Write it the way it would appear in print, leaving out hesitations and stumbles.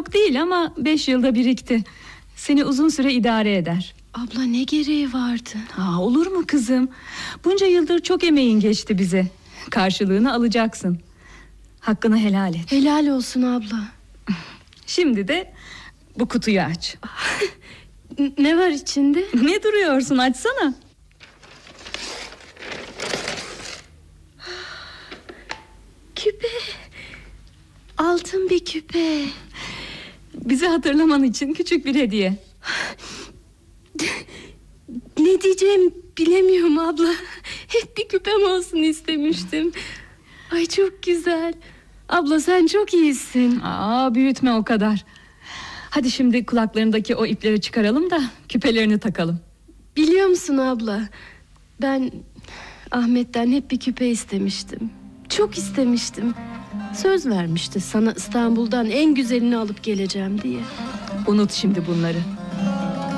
Çok değil ama 5 yılda birikti. Seni uzun süre idare eder. Abla ne gereği vardı? Olur mu kızım? Bunca yıldır çok emeğin geçti bize. Karşılığını alacaksın. Hakkını helal et. Helal olsun abla. Şimdi de bu kutuyu aç. Ne var içinde? Ne duruyorsun, açsana. Küpe. Altın bir küpe. Bizi hatırlaman için küçük bir hediye. Ne diyeceğimi bilemiyorum abla. Hep bir küpem olsun istemiştim. Ay çok güzel. Abla sen çok iyisin. Büyütme o kadar. Hadi şimdi kulaklarındaki o ipleri çıkaralım da küpelerini takalım. Biliyor musun abla, ben Ahmet'ten hep bir küpe istemiştim. Çok istemiştim. Söz vermişti sana İstanbul'dan en güzelini alıp geleceğim diye. Unut şimdi bunları.